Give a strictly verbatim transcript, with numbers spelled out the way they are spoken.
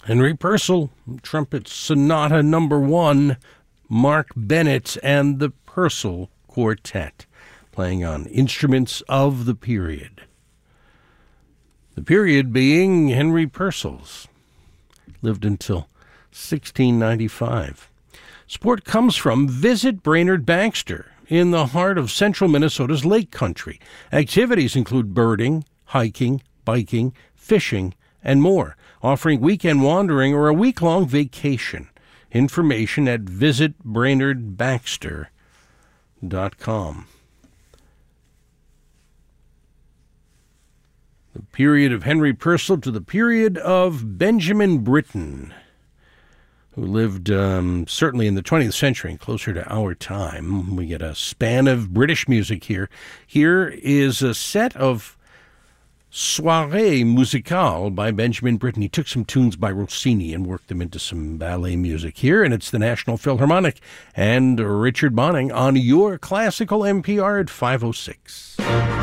Henry Purcell, Trumpet Sonata Number One, Mark Bennett and the Purcell Quartet, playing on instruments of the period. The period being Henry Purcell's. Lived until sixteen ninety-five. Support comes from Visit Brainerd Baxter in the heart of central Minnesota's lake country. Activities include birding, hiking, biking, fishing, and more, offering weekend wandering or a week-long vacation. Information at visit brainerd baxter dot com. The period of Henry Purcell to the period of Benjamin Britten, who lived um, certainly in the twentieth century and closer to our time. We get a span of British music here. Here is a set of Soirée Musicale by Benjamin Britten. He took some tunes by Rossini and worked them into some ballet music here, and it's the National Philharmonic and Richard Bonning on your Classical N P R at five oh six.